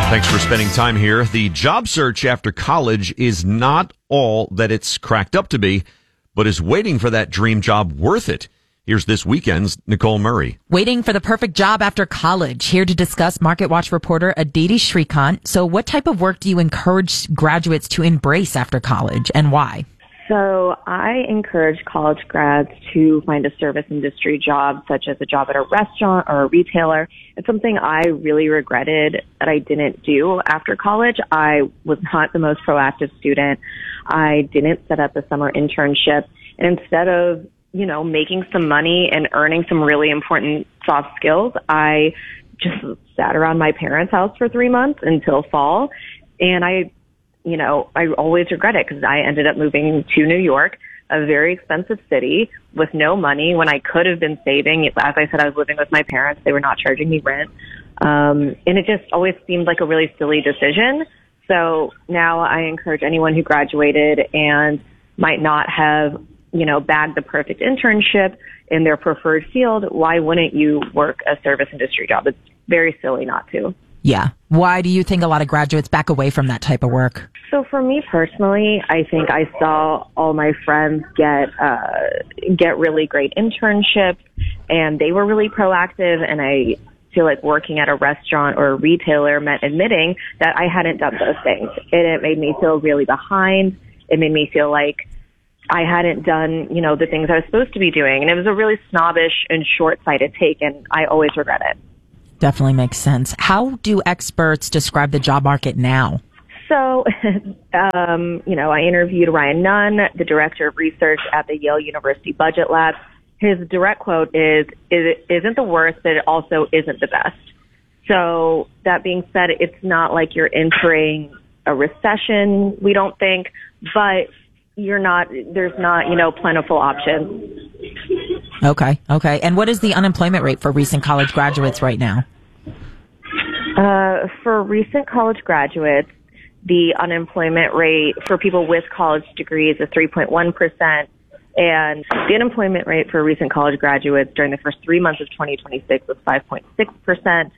Thanks for spending time here. The job search after college is not all that it's cracked up to be, but is waiting for that dream job worth it? Here's this weekend's Nicole Murray. Waiting for the perfect job after college. Here to discuss, MarketWatch reporter Aditi Shrikant. So what type of work do you encourage graduates to embrace after college, and why? So I encourage college grads to find a service industry job, such as a job at a restaurant or a retailer. It's something I really regretted that I didn't do after college. I was not the most proactive student. I didn't set up a summer internship. And instead of, making some money and earning some really important soft skills, I just sat around my parents' house for 3 months until fall. And I always regret it because I ended up moving to New York, a very expensive city, with no money when I could have been saving. As I said, I was living with my parents. They were not charging me rent. And it just always seemed like a really silly decision. So now I encourage anyone who graduated and might not have, bagged the perfect internship in their preferred field, why wouldn't you work a service industry job? It's very silly not to. Yeah. Why do you think a lot of graduates back away from that type of work? So for me personally, I think I saw all my friends get really great internships, and they were really proactive, and I feel like working at a restaurant or a retailer meant admitting that I hadn't done those things. And it made me feel really behind. It made me feel like I hadn't done, the things I was supposed to be doing. And it was a really snobbish and short-sighted take, and I always regret it. Definitely makes sense. How do experts describe the job market now? So, I interviewed Ryan Nunn, the director of research at the Yale University Budget Lab. His direct quote is, "It isn't the worst, but it also isn't the best." So that being said, it's not like you're entering a recession, we don't think, but there's not, plentiful options. Okay. And what is the unemployment rate for recent college graduates right now? For recent college graduates, the unemployment rate for people with college degrees is 3.1%. And the unemployment rate for recent college graduates during the first 3 months of 2026 was 5.6%,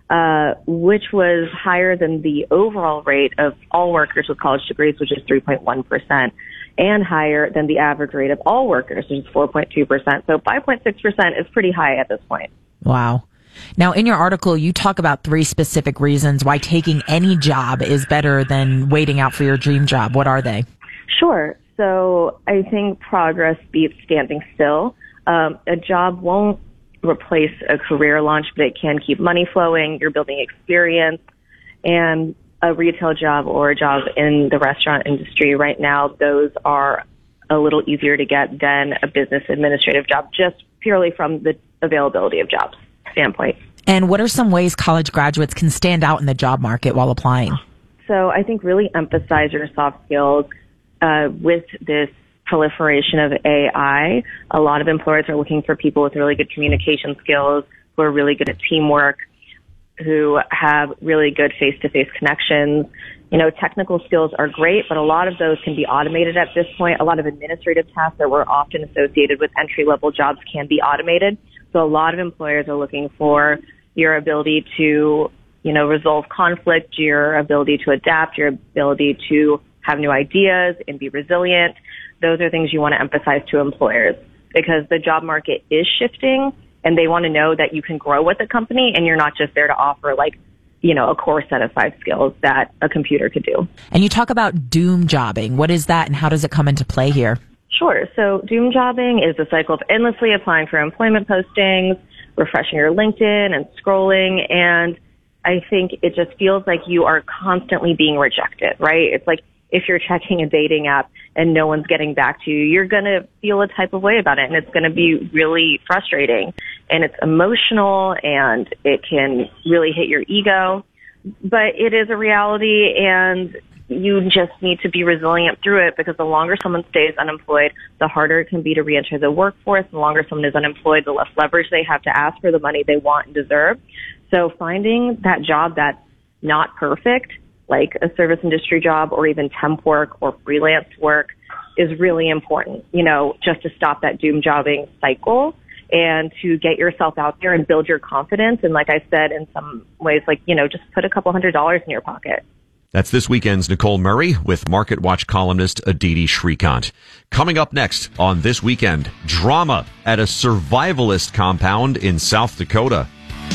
which was higher than the overall rate of all workers with college degrees, which is 3.1%. And higher than the average rate of all workers, which is 4.2%. So 5.6% is pretty high at this point. Wow. Now, in your article, you talk about 3 specific reasons why taking any job is better than waiting out for your dream job. What are they? Sure. So I think progress beats standing still. A job won't replace a career launch, but it can keep money flowing. You're building experience. And a retail job or a job in the restaurant industry right now, those are a little easier to get than a business administrative job, just purely from the availability of jobs standpoint. And what are some ways college graduates can stand out in the job market while applying? So I think really emphasize your soft skills. With this proliferation of AI, a lot of employers are looking for people with really good communication skills, who are really good at teamwork, who have really good face-to-face connections. Technical skills are great, but a lot of those can be automated at this point. A lot of administrative tasks that were often associated with entry-level jobs can be automated. So a lot of employers are looking for your ability to, resolve conflict, your ability to adapt, your ability to have new ideas and be resilient. Those are things you want to emphasize to employers because the job market is shifting. And they want to know that you can grow with a company and you're not just there to offer a core set of 5 skills that a computer could do. And you talk about doom jobbing. What is that and how does it come into play here? Sure. So doom jobbing is the cycle of endlessly applying for employment postings, refreshing your LinkedIn and scrolling. And I think it just feels like you are constantly being rejected, right? It's like if you're checking a dating app and no one's getting back to you, you're going to feel a type of way about it. And it's going to be really frustrating. And it's emotional and it can really hit your ego. But it is a reality and you just need to be resilient through it because the longer someone stays unemployed, the harder it can be to reenter the workforce. The longer someone is unemployed, the less leverage they have to ask for the money they want and deserve. So finding that job that's not perfect, like a service industry job or even temp work or freelance work, is really important, just to stop that doom jobbing cycle. and to get yourself out there and build your confidence. And like I said, in some ways, like, just put a couple $100 in your pocket. That's this weekend's Nicole Murray with Market Watch columnist Aditi Shrikant. Coming up next on This Weekend, drama at a survivalist compound in South Dakota.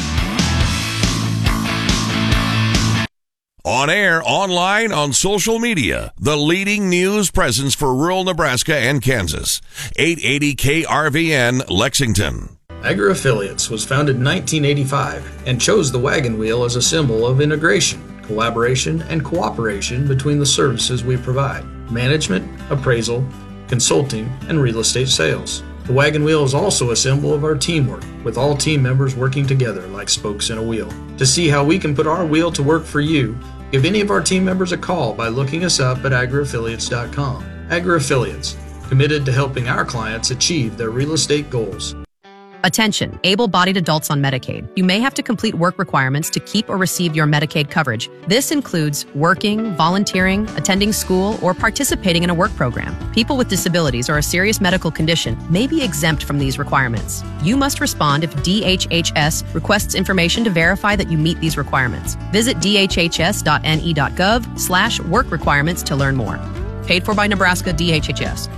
On air, online, on social media, the leading news presence for rural Nebraska and Kansas. 880 KRVN, Lexington. AgriAffiliates was founded in 1985 and chose the wagon wheel as a symbol of integration, collaboration, and cooperation between the services we provide: management, appraisal, consulting, and real estate sales. The wagon wheel is also a symbol of our teamwork, with all team members working together like spokes in a wheel. To see how we can put our wheel to work for you, give any of our team members a call by looking us up at agriaffiliates.com. AgriAffiliates, committed to helping our clients achieve their real estate goals. Attention, able-bodied adults on Medicaid. You may have to complete work requirements to keep or receive your Medicaid coverage. This includes working, volunteering, attending school, or participating in a work program. People with disabilities or a serious medical condition may be exempt from these requirements. You must respond if DHHS requests information to verify that you meet these requirements. Visit dhhs.ne.gov/work requirements to learn more. Paid for by Nebraska DHHS.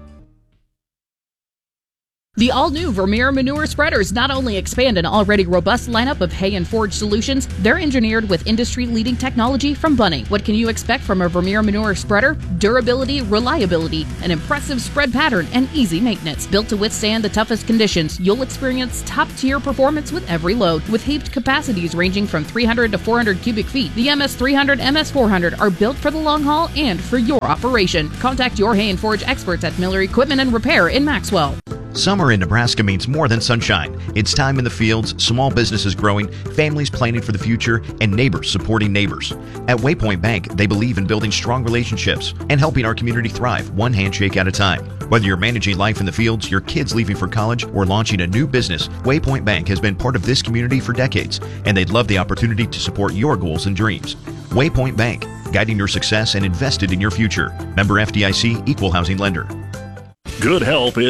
The all-new Vermeer Manure Spreaders not only expand an already robust lineup of hay and forage solutions, they're engineered with industry-leading technology from Bunning. What can you expect from a Vermeer Manure Spreader? Durability, reliability, an impressive spread pattern, and easy maintenance. Built to withstand the toughest conditions, you'll experience top-tier performance with every load. With heaped capacities ranging from 300 to 400 cubic feet, the MS300, MS400 are built for the long haul and for your operation. Contact your hay and forage experts at Miller Equipment and Repair in Maxwell. Summer in Nebraska means more than sunshine. It's time in the fields, small businesses growing, families planning for the future, and neighbors supporting neighbors. At Waypoint Bank, they believe in building strong relationships and helping our community thrive one handshake at a time. Whether you're managing life in the fields, your kids leaving for college, or launching a new business, Waypoint Bank has been part of this community for decades, and they'd love the opportunity to support your goals and dreams. Waypoint Bank, guiding your success and invested in your future. Member FDIC, Equal Housing Lender. Good health is